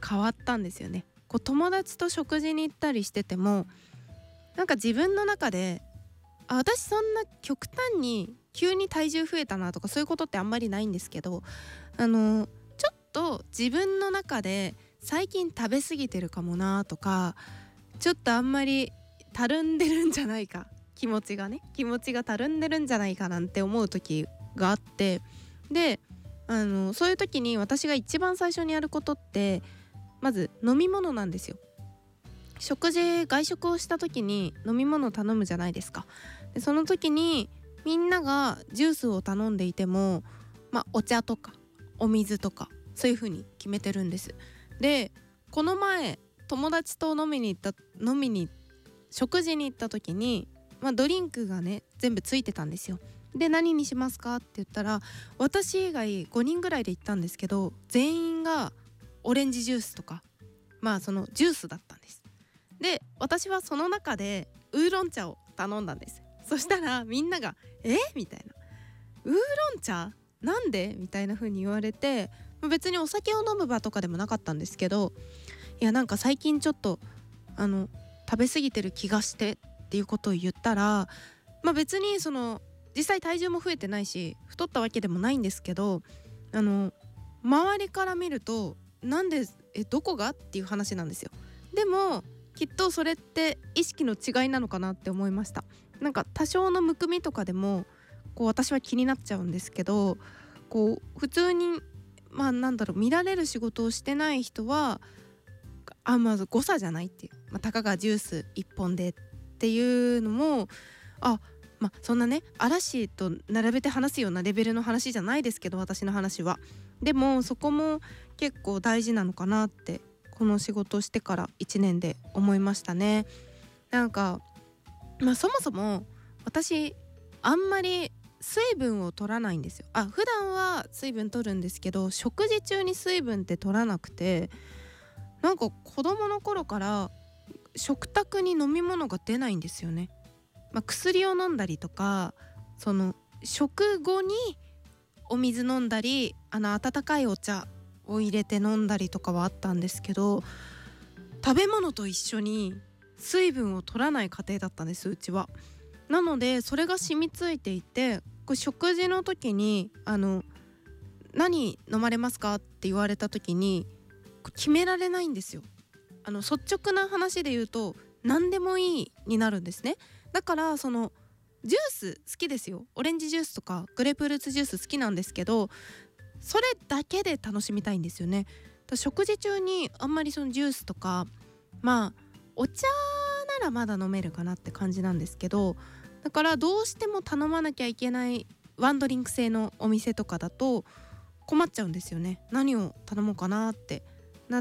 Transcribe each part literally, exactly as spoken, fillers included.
変わったんですよね。こう友達と食事に行ったりしててもなんか自分の中であ私そんな極端に急に体重増えたなとかそういうことってあんまりないんですけど、あのちょっと自分の中で最近食べ過ぎてるかもなとか、ちょっとあんまりたるんでるんじゃないか、気持ちがね気持ちがたるんでるんじゃないかなんて思う時があって、であのそういう時に私が一番最初にやることってまず飲み物なんですよ。食事外食をした時に飲み物を頼むじゃないですか。でその時にみんながジュースを頼んでいても、まあ、お茶とかお水とかそういう風に決めてるんです。でこの前友達と飲みに行った飲みに食事に行った時に、まあ、ドリンクがね全部ついてたんですよ。で何にしますかって言ったら私以外ごにんぐらいで行ったんですけど全員がオレンジジュースとかまあそのジュースだったんです。で私はその中でウーロン茶を頼んだんです。そしたらみんながえみたいな、ウーロン茶なんでみたいな風に言われて、別にお酒を飲む場とかでもなかったんですけど、いやなんか最近ちょっとあの食べ過ぎてる気がしてっていうことを言ったら、まあ別にその実際体重も増えてないし太ったわけでもないんですけど、あの周りから見るとなんでえどこがっていう話なんですよ。でもきっとそれって意識の違いなのかなって思いました。なんか多少のむくみとかでもこう私は気になっちゃうんですけど、こう普通にまあなんだろう見られる仕事をしてない人はあまず誤差じゃないっていう、まあ、たかがジュースいっぽんでっていうのもあまあそんなね嵐と並べて話すようなレベルの話じゃないですけど、私の話はでもそこも結構大事なのかなってこの仕事をしてからいちねんで思いましたね。なんかまあそもそも私あんまり水分を取らないんですよ。あ普段は水分取るんですけど食事中に水分って取らなくて、なんか子供の頃から食卓に飲み物が出ないんですよね。まあ、薬を飲んだりとかその食後にお水飲んだりあの温かいお茶を入れて飲んだりとかはあったんですけど、食べ物と一緒に水分を取らない家庭だったんですうちは。なのでそれが染みついていて、これ食事の時にあの何飲まれますかって言われた時に決められないんですよ。あの率直な話で言うと何でもいいになるんですね。だからそのジュース好きですよ。オレンジジュースとかグレープフルーツジュース好きなんですけど、それだけで楽しみたいんですよね。だ食事中にあんまりそのジュースとかまあお茶ならまだ飲めるかなって感じなんですけど、だからどうしても頼まなきゃいけないワンドリンク制のお店とかだと困っちゃうんですよね。何を頼もうかなってなって、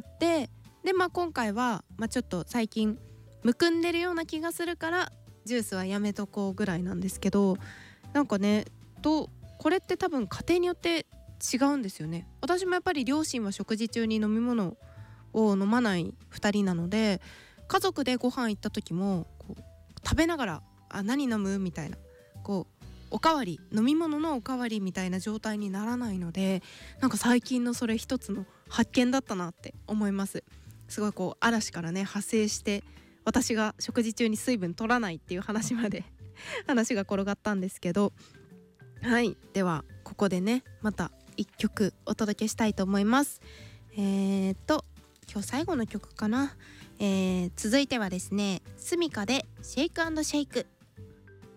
でまあ今回は、まあ、ちょっと最近むくんでるような気がするからジュースはやめとこうぐらいなんですけど、なんかねとこれって多分家庭によって違うんですよね。私もやっぱり両親は食事中に飲み物を飲まないふたりなので、家族でご飯行った時もこう食べながらあ何飲むみたいなこうおかわり飲み物のおかわりみたいな状態にならないので、なんか最近のそれ一つの発見だったなって思います。すごいこう嵐からね派生して私が食事中に水分取らないっていう話まで話が転がったんですけど、はいではここでねまた一曲お届けしたいと思います。えーと今日最後の曲かな、えー、続いてはですねスミカでシェイク&シェイク。